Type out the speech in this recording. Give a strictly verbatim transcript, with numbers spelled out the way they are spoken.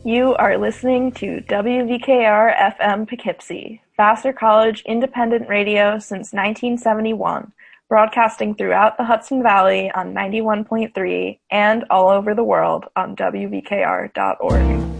You are listening to W V K R F M Poughkeepsie, Vassar College independent radio since nineteen seventy-one, broadcasting throughout the Hudson Valley on ninety-one point three and all over the world on W V K R dot org.